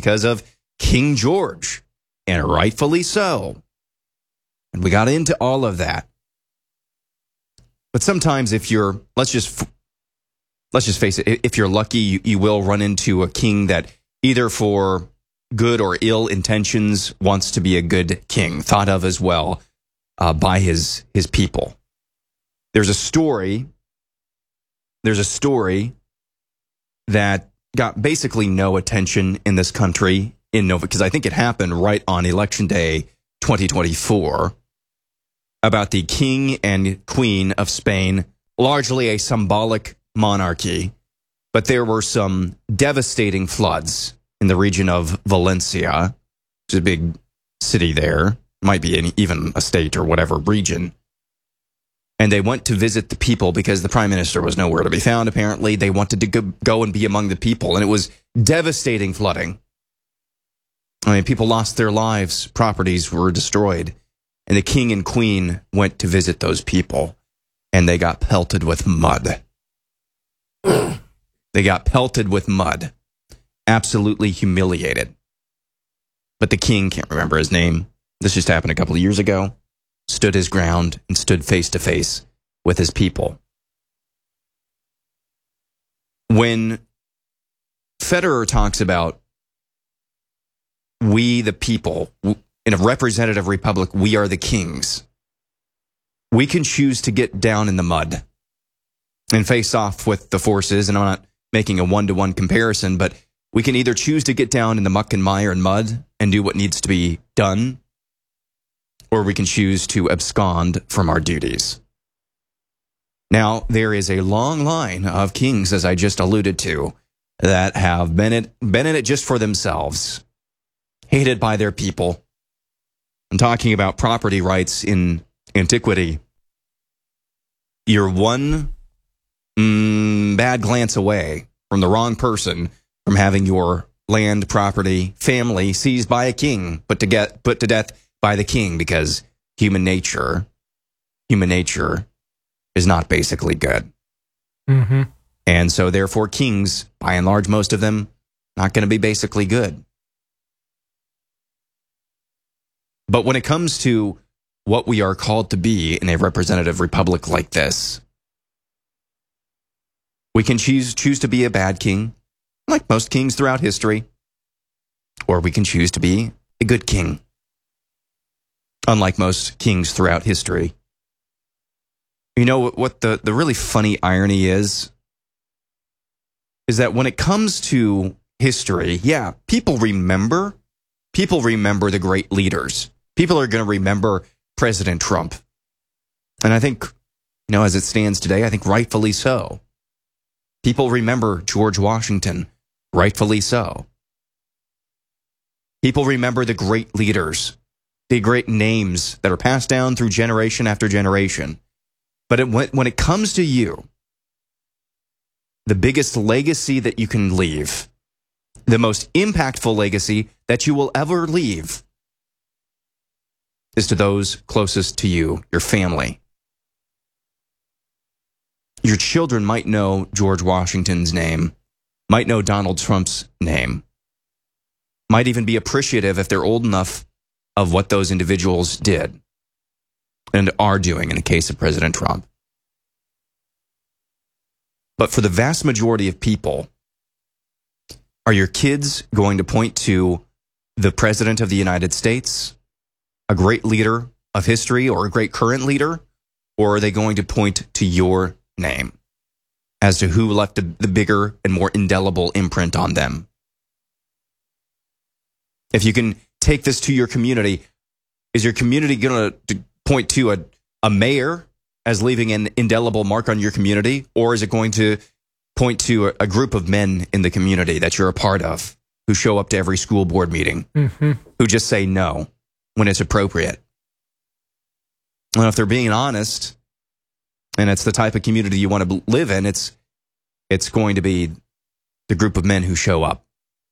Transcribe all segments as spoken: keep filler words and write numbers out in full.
because of King George, and rightfully so. And we got into all of that. But sometimes if you're, let's just, let's just face it, if you're lucky, you, you will run into a king that either for good or ill intentions wants to be a good king, thought of as well uh, by his his people. There's a story, there's a story that got basically no attention in this country in November, because I think it happened right on Election Day twenty twenty-four, about the king and queen of Spain, largely a symbolic monarchy, but there were some devastating floods in the region of Valencia, which is a big city there, might be in even a state or whatever region. And they went to visit the people because the prime minister was nowhere to be found, apparently. They wanted to go and be among the people, and it was devastating flooding. I mean, people lost their lives, properties were destroyed, and the king and queen went to visit those people, and they got pelted with mud. They got pelted with mud. Absolutely humiliated. But the king, can't remember his name, this just happened a couple of years ago, stood his ground and stood face to face with his people. When Federer talks about we the people, in a representative republic, we are the kings, we can choose to get down in the mud and face off with the forces, and I'm not making a one-to-one comparison, but we can either choose to get down in the muck and mire and mud and do what needs to be done, or we can choose to abscond from our duties. Now, there is a long line of kings, as I just alluded to, that have been, it, been in it just for themselves, hated by their people. I'm talking about property rights in antiquity. You're one mm, bad glance away from the wrong person from having your land, property, family seized by a king, put to get put to death by the king, because human nature, human nature is not basically good. Mm-hmm. And so therefore kings, by and large, most of them, not going to be basically good. But when it comes to what we are called to be in a representative republic like this, we can choose choose to be a bad king, like most kings throughout history, or we can choose to be a good king, unlike most kings throughout history. You know what the, the really funny irony is? Is that when it comes to history, yeah, people remember, people remember the great leaders. People are going to remember President Trump. And I think, you know, as it stands today, I think rightfully so. People remember George Washington, rightfully so. People remember the great leaders, the great names that are passed down through generation after generation. But it, when, when it comes to you, the biggest legacy that you can leave, the most impactful legacy that you will ever leave, is to those closest to you, your family. Your children might know George Washington's name, might know Donald Trump's name, might even be appreciative, if they're old enough, of what those individuals did and are doing in the case of President Trump. But for the vast majority of people, are your kids going to point to the President of the United States, a great leader of history, or a great current leader, or are they going to point to your name as to who left the, the bigger and more indelible imprint on them? If you can take this to your community, is your community going to point to a, a mayor as leaving an indelible mark on your community, or is it going to point to a, a group of men in the community that you're a part of who show up to every school board meeting, mm-hmm. who just say no when it's appropriate? Well, if they're being honest, and it's the type of community you want to live in, it's it's going to be the group of men who show up.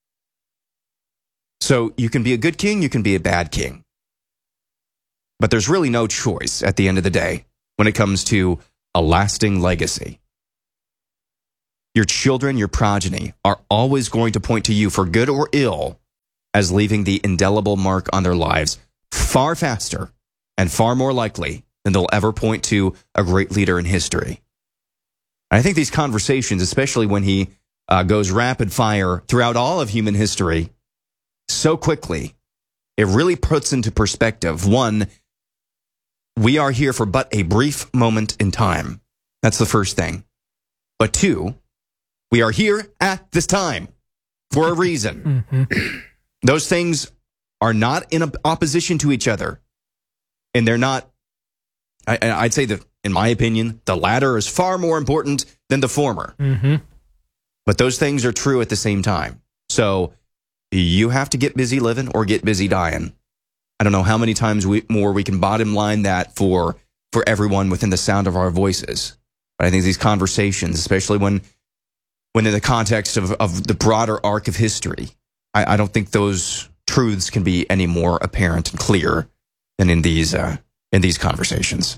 So you can be a good king, you can be a bad king. But there's really no choice at the end of the day when it comes to a lasting legacy. Your children, your progeny, are always going to point to you, for good or ill, as leaving the indelible mark on their lives far faster and far more likely than they'll ever point to a great leader in history. And I think these conversations, especially when he uh, goes rapid fire throughout all of human history so quickly, it really puts into perspective, one, we are here for but a brief moment in time. That's the first thing. But two, we are here at this time for a reason. Mm-hmm. Those things are not in opposition to each other. And they're not, I, I'd say that, in my opinion, the latter is far more important than the former. Mm-hmm. But those things are true at the same time. So you have to get busy living or get busy dying. I don't know how many times we, more we can bottom line that for, for everyone within the sound of our voices. But I think these conversations, especially when when in the context of, of the broader arc of history, I, I don't think those truths can be any more apparent and clear than in these uh, in these conversations.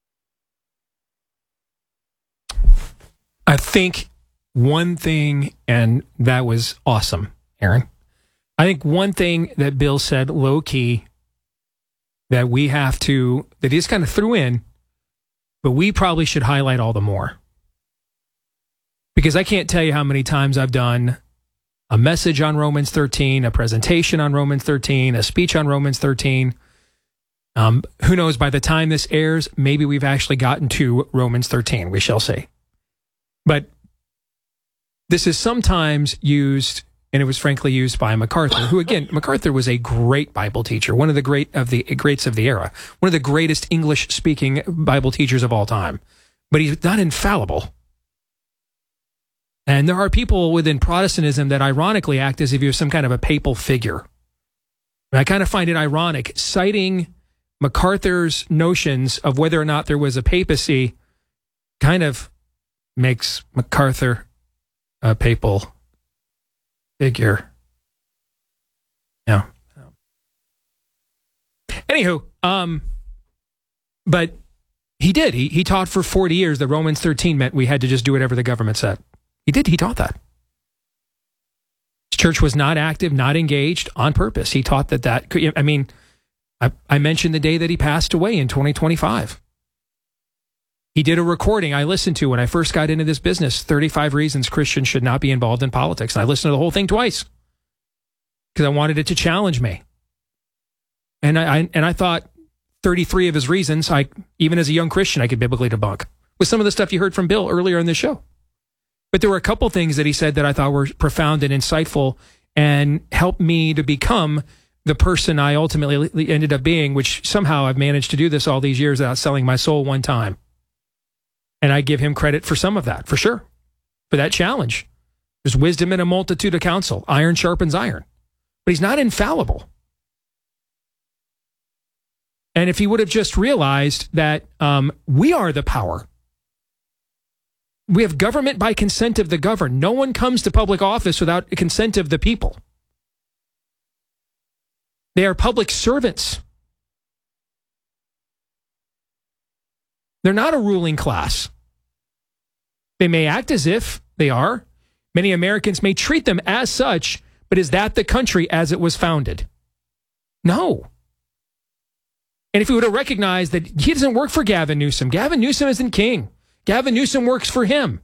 I think one thing, and that was awesome, Aaron. I think one thing that Bill said low-key that we have to, that he just kind of threw in, but we probably should highlight all the more. Because I can't tell you how many times I've done a message on Romans thirteen, a presentation on Romans thirteen, a speech on Romans thirteen. Um, who knows, by the time this airs, maybe we've actually gotten to Romans thirteen. We shall see. But this is sometimes used, and it was frankly used by MacArthur, who, again, MacArthur was a great Bible teacher, one of the great of the greats of the era, one of the greatest English-speaking Bible teachers of all time. But he's not infallible. And there are people within Protestantism that ironically act as if you're some kind of a papal figure. And I kind of find it ironic, citing MacArthur's notions of whether or not there was a papacy kind of makes MacArthur a papal figure. Yeah. Anywho, um, but he did. He he taught for forty years that Romans thirteen meant we had to just do whatever the government said. He did. He taught that. His church was not active, not engaged on purpose. He taught that that, I mean, I, I mentioned the day that he passed away in twenty twenty-five. He did a recording I listened to when I first got into this business, thirty-five Reasons Christians Should Not Be Involved in Politics. And I listened to the whole thing twice because I wanted it to challenge me. And I, I and I thought thirty-three of his reasons, I even as a young Christian, I could biblically debunk with some of the stuff you heard from Bill earlier in the show. But there were a couple things that he said that I thought were profound and insightful and helped me to become the person I ultimately ended up being, which somehow I've managed to do this all these years without selling my soul one time. And I give him credit for some of that, for sure, for that challenge. There's wisdom in a multitude of counsel. Iron sharpens iron. But he's not infallible. And if he would have just realized that um, we are the power. We have government by consent of the governed. No one comes to public office without the consent of the people. They are public servants. They're not a ruling class. They may act as if they are. Many Americans may treat them as such, but is that the country as it was founded? No. And if we would have recognized that he doesn't work for Gavin Newsom, Gavin Newsom isn't king. Gavin Newsom works for him.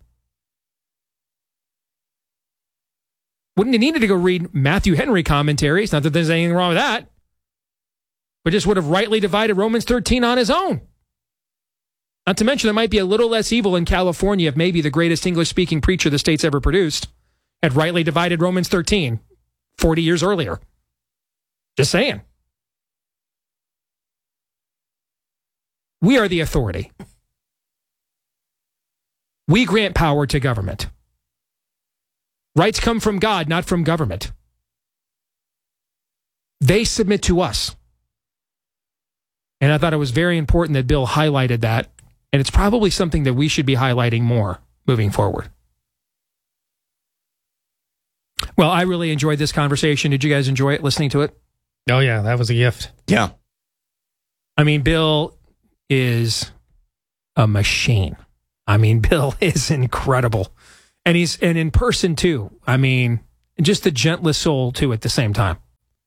Wouldn't have needed to go read Matthew Henry commentaries, not that there's anything wrong with that, but just would have rightly divided Romans thirteen on his own. Not to mention there might be a little less evil in California if maybe the greatest English-speaking preacher the state's ever produced had rightly divided Romans thirteen forty years earlier. Just saying. We are the authority. We grant power to government. Rights come from God, not from government. They submit to us. And I thought it was very important that Bill highlighted that. And it's probably something that we should be highlighting more moving forward. Well, I really enjoyed this conversation. Did you guys enjoy it, listening to it? Oh, yeah, that was a gift. Yeah. I mean, Bill is a machine. I mean, Bill is incredible. And he's and in person, too. I mean, just the gentlest soul, too, at the same time.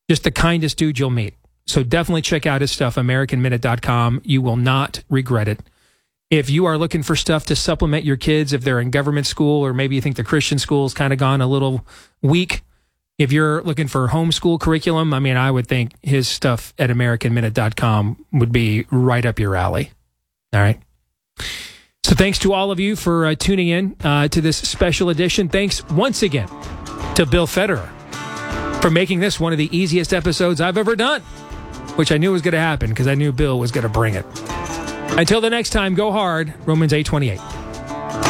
Just the kindest dude you'll meet. So definitely check out his stuff, American Minute dot com. You will not regret it. If you are looking for stuff to supplement your kids, if they're in government school, or maybe you think the Christian school's kind of gone a little weak, if you're looking for homeschool curriculum, I mean, I would think his stuff at American Minute dot com would be right up your alley. All right. So thanks to all of you for uh, tuning in uh, to this special edition. Thanks once again to Bill Federer for making this one of the easiest episodes I've ever done, which I knew was going to happen because I knew Bill was going to bring it. Until the next time, go hard. Romans eight twenty-eight.